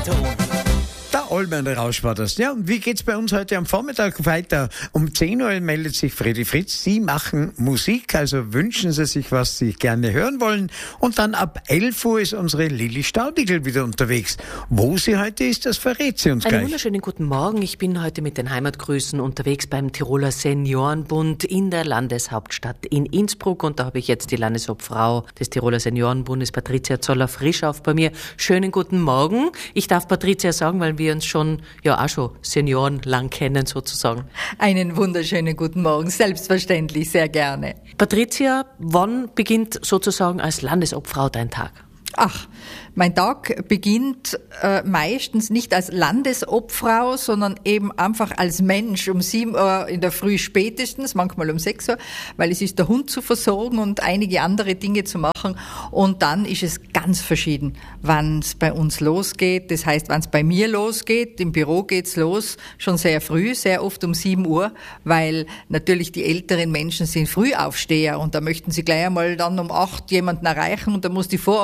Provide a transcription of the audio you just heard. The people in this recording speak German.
Klingelton. Der Allmann Rausch war das. Ja, und wie geht's bei uns heute am Vormittag weiter? Um 10 Uhr meldet sich Fredi Fritz. Sie machen Musik, also wünschen Sie sich, was Sie gerne hören wollen. Und dann ab 11 Uhr ist unsere Lilly Staudigl wieder unterwegs. Wo sie heute ist, das verrät sie uns gleich. Einen wunderschönen guten Morgen. Ich bin heute mit den Heimatgrüßen unterwegs beim Tiroler Seniorenbund in der Landeshauptstadt in Innsbruck. Und da habe ich jetzt die Landesobfrau des Tiroler Seniorenbundes, Patricia Zoller-Frischauff, bei mir. Schönen guten Morgen. Ich darf Patricia sagen, weil wir uns schon Senioren lang kennen sozusagen. Einen wunderschönen guten Morgen, selbstverständlich, sehr gerne. Patricia, wann beginnt sozusagen als Landesobfrau dein Tag? Ach, mein Tag beginnt meistens nicht als Landesobfrau, sondern eben einfach als Mensch um 7 Uhr in der Früh spätestens, manchmal um 6 Uhr, weil es ist der Hund zu versorgen und einige andere Dinge zu machen. Und dann ist es ganz verschieden, wann es bei uns losgeht. Das heißt, wann es bei mir losgeht, im Büro geht's los, schon sehr früh, sehr oft um 7 Uhr, weil natürlich die älteren Menschen sind Frühaufsteher und da möchten sie gleich einmal dann um 8 jemanden erreichen und da muss die